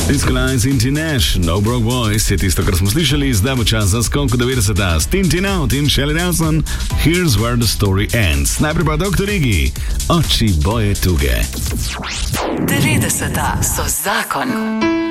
Disco Lines in Tinash, No Broke Boys je tisto, kar smo slišali, zdaj bo čas za skok v 90-ta s Tintin Out in Shelley Nelson. Here's where the story ends. Najprej pa Dr. Iggy, Oči boje tuge. 90-ta so zakon.